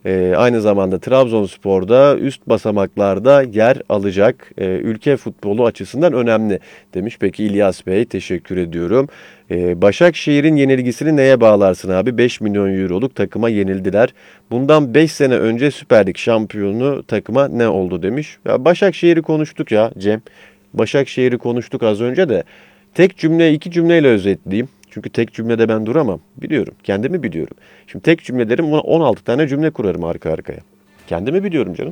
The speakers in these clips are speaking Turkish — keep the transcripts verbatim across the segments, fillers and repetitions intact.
E, aynı zamanda Trabzonspor'da üst basamaklarda yer alacak. E, ülke futbolu açısından önemli demiş. Peki İlyas Bey, teşekkür ediyorum. E, Başakşehir'in yenilgisini neye bağlarsın abi? beş milyon euroluk takıma yenildiler. Bundan beş sene önce Süper Lig şampiyonu takıma ne oldu demiş. Ya Başakşehir'i konuştuk ya Cem. Başakşehir'i konuştuk az önce de. Tek cümle, iki cümleyle özetleyeyim. Çünkü tek cümlede ben duramam. Biliyorum. Kendimi biliyorum. Şimdi tek cümle derim, on altı tane cümle kurarım arka arkaya. Kendimi biliyorum canım.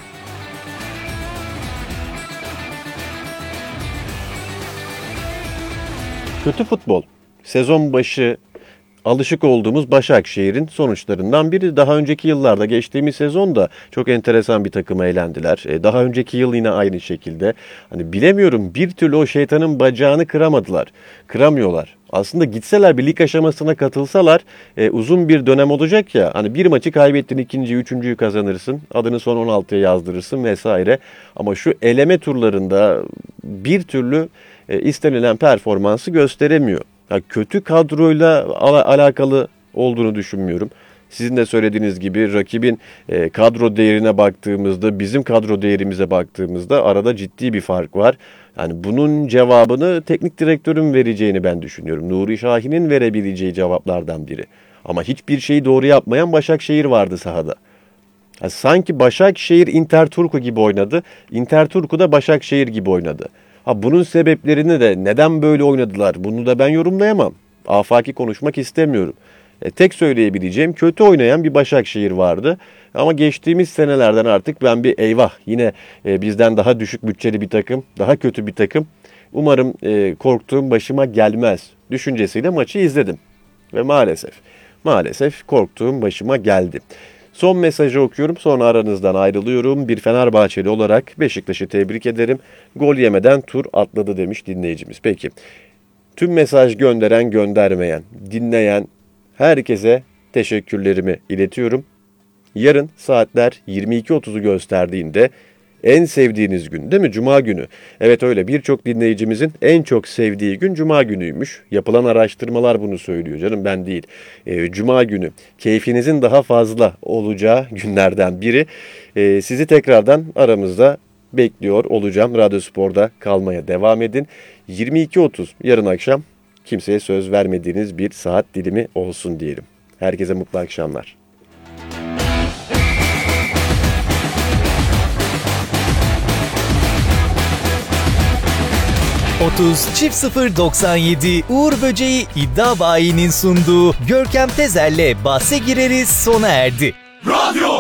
Kötü futbol. Sezon başı alışık olduğumuz Başakşehir'in sonuçlarından biri. Daha önceki yıllarda, geçtiğimiz sezonda çok enteresan bir takıma eğlendiler. Daha önceki yıl yine aynı şekilde. Hani bilemiyorum, bir türlü o şeytanın bacağını kıramadılar. Kıramıyorlar. Aslında gitseler, bir lig aşamasına katılsalar e, uzun bir dönem olacak ya. Hani bir maçı kaybettin, ikinciyi, üçüncüyü kazanırsın. Adını son on altıya yazdırırsın vesaire. Ama şu eleme turlarında bir türlü e, istenilen performansı gösteremiyor. Ya kötü kadroyla al- alakalı olduğunu düşünmüyorum. Sizin de söylediğiniz gibi rakibin e, kadro değerine baktığımızda, bizim kadro değerimize baktığımızda arada ciddi bir fark var. Yani bunun cevabını teknik direktörün vereceğini ben düşünüyorum. Nuri Şahin'in verebileceği cevaplardan biri. Ama hiçbir şeyi doğru yapmayan Başakşehir vardı sahada. Yani sanki Başakşehir Interturku gibi oynadı. Interturku da Başakşehir gibi oynadı. Ha, bunun sebeplerini de, neden böyle oynadılar, bunu da ben yorumlayamam. Afaki konuşmak istemiyorum. E, tek söyleyebileceğim, kötü oynayan bir Başakşehir vardı. Ama geçtiğimiz senelerden artık ben bir eyvah, yine e, bizden daha düşük bütçeli bir takım, daha kötü bir takım. Umarım e, korktuğum başıma gelmez düşüncesiyle maçı izledim. Ve maalesef, maalesef korktuğum başıma geldi. Son mesajı okuyorum, sonra aranızdan ayrılıyorum. Bir Fenerbahçeli olarak Beşiktaş'ı tebrik ederim. Gol yemeden tur atladı demiş dinleyicimiz. Peki, tüm mesaj gönderen, göndermeyen, dinleyen herkese teşekkürlerimi iletiyorum. Yarın saatler yirmi iki otuzu gösterdiğinde en sevdiğiniz gün değil mi? Cuma günü. Evet öyle, birçok dinleyicimizin en çok sevdiği gün Cuma günüymüş. Yapılan araştırmalar bunu söylüyor canım, ben değil. Ee, Cuma günü keyfinizin daha fazla olacağı günlerden biri. Ee, sizi tekrardan aramızda bekliyor olacağım. Radyospor'da kalmaya devam edin. yirmi iki otuz yarın akşam kimseye söz vermediğiniz bir saat dilimi olsun diyelim. Herkese mutlu akşamlar. otuz çift sıfır doksan yedi Uğur Böceği İddia Bayi'nin sunduğu Görkem Tezer'le bahse gireriz sona erdi. Radyo